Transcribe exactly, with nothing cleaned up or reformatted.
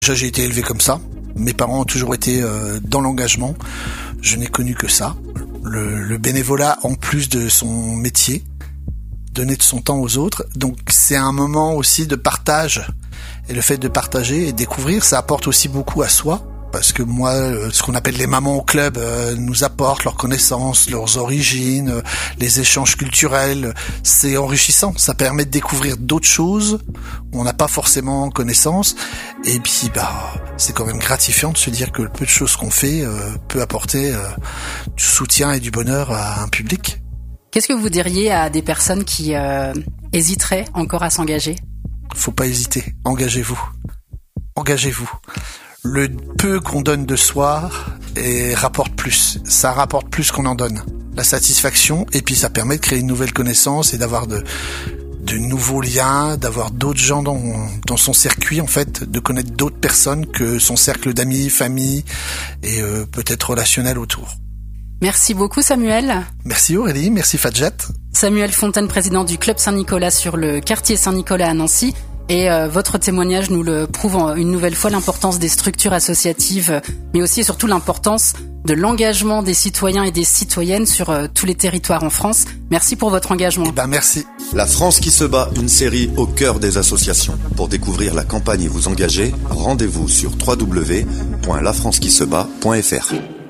Déjà, j'ai été élevé comme ça. Mes parents ont toujours été euh, dans l'engagement. Je n'ai connu que ça. Le, le bénévolat en plus de son métier, donner de son temps aux autres. Donc c'est un moment aussi de partage. Et le fait de partager et découvrir, ça apporte aussi beaucoup à soi. Parce que moi, ce qu'on appelle les mamans au club euh, nous apportent leurs connaissances, leurs origines, euh, les échanges culturels. C'est enrichissant. Ça permet de découvrir d'autres choses où on n'a pas forcément connaissance. Et puis, bah, c'est quand même gratifiant de se dire que le peu de choses qu'on fait euh, peut apporter euh, du soutien et du bonheur à un public. Qu'est-ce que vous diriez à des personnes qui euh, hésiteraient encore à s'engager ? Faut pas hésiter. Engagez-vous. Engagez-vous. Le peu qu'on donne de soi et rapporte plus. Ça rapporte plus qu'on en donne. La satisfaction, et puis ça permet de créer une nouvelle connaissance et d'avoir de, de nouveaux liens, d'avoir d'autres gens dans, dans son circuit, en fait, de connaître d'autres personnes que son cercle d'amis, famille et euh, peut-être relationnel autour. Merci beaucoup Samuel. Merci Aurélie, merci Fadjet. Samuel Fontaine, président du Club Saint-Nicolas sur le quartier Saint-Nicolas à Nancy. Et euh, votre témoignage nous le prouve une nouvelle fois, l'importance des structures associatives, mais aussi et surtout l'importance de l'engagement des citoyens et des citoyennes sur euh, tous les territoires en France. Merci pour votre engagement. Eh ben merci. La France qui se bat, une série au cœur des associations. Pour découvrir la campagne et vous engager, rendez-vous sur w w w point la france qui se bat point f r.